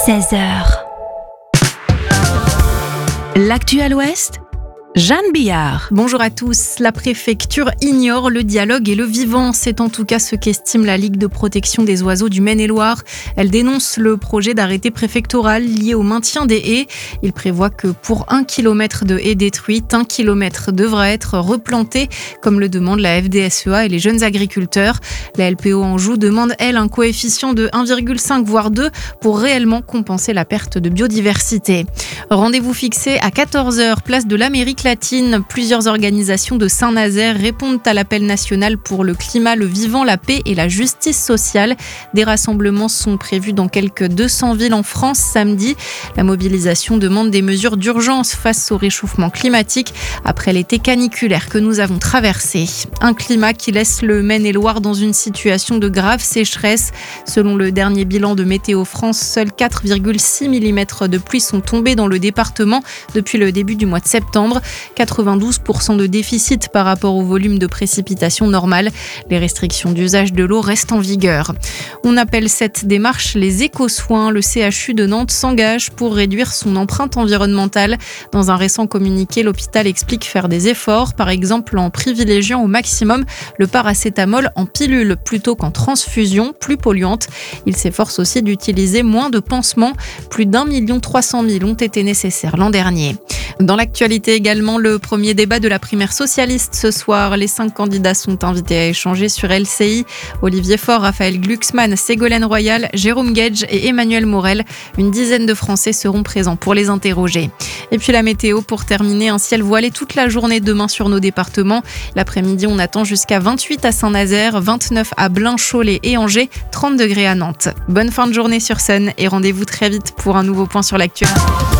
16h. L'actu à l'Ouest, Jeanne Billard. Bonjour à tous. La préfecture ignore le dialogue et le vivant. C'est en tout cas ce qu'estime la Ligue de protection des oiseaux du Maine-et-Loire. Elle dénonce le projet d'arrêté préfectoral lié au maintien des haies. Il prévoit que pour 1 kilomètre de haies détruites, 1 kilomètre devra être replanté, comme le demande la FDSEA et les jeunes agriculteurs. La LPO Anjou demande, elle, un coefficient de 1,5 voire 2 pour réellement compenser la perte de biodiversité. Rendez-vous fixé à 14h, place de l'Amérique latine. Plusieurs organisations de Saint-Nazaire répondent à l'appel national pour le climat, le vivant, la paix et la justice sociale. Des rassemblements sont prévus dans quelques 200 villes en France samedi. La mobilisation demande des mesures d'urgence face au réchauffement climatique après l'été caniculaire que nous avons traversé. Un climat qui laisse le Maine-et-Loire dans une situation de grave sécheresse. Selon le dernier bilan de Météo France, seuls 4,6 mm de pluie sont tombés dans le département depuis le début du mois de septembre. 92% de déficit par rapport au volume de précipitations normales. Les restrictions d'usage de l'eau restent en vigueur. On appelle cette démarche les éco-soins. Le CHU de Nantes s'engage pour réduire son empreinte environnementale. Dans un récent communiqué, l'hôpital explique faire des efforts, par exemple en privilégiant au maximum le paracétamol en pilule plutôt qu'en transfusion, plus polluante. Il s'efforce aussi d'utiliser moins de pansements. Plus d'1 300 000 ont été nécessaires l'an dernier. Dans l'actualité également, le premier débat de la primaire socialiste ce soir. Les 5 candidats sont invités à échanger sur LCI. Olivier Faure, Raphaël Glucksmann, Ségolène Royal, Jérôme Guedj et Emmanuel Morel. Une dizaine de Français seront présents pour les interroger. Et puis la météo pour terminer, un ciel voilé toute la journée demain sur nos départements. L'après-midi, on attend jusqu'à 28 à Saint-Nazaire, 29 à Blain, Cholet et Angers, 30 degrés à Nantes. Bonne fin de journée sur Sun et rendez-vous très vite pour un nouveau point sur l'actualité.